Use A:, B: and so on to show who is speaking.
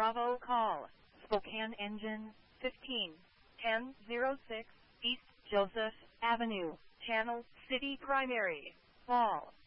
A: Bravo call, Spokane engine, 15, 1006, East Joseph Avenue, Channel City Primary, Fall.